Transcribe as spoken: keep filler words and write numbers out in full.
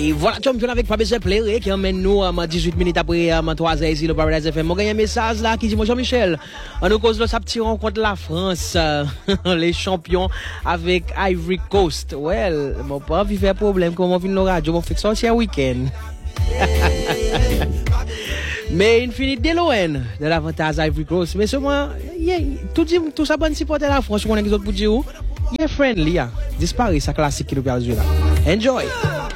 Et voilà, champion avec Fabrice Plaire qui emmène nous à dix-huit minutes après à trois heures ici le Paradise F M. Moi gagne un message là qui dit moi Jean-Michel, on nous cause le sa petit rencontre la France, les champions avec Ivory Coast. Well, mon pas vivre problème comment vient le radio, on fait ça aussi un week-end. Mais infinite de l'O N de l'avantage Ivory Coast. Mais seulement, yeah, tout, dit, tout ça bon supporter la France, on a des autres pour dire, il est friendly, disparaît sa classique qui nous perdu là. Enjoy!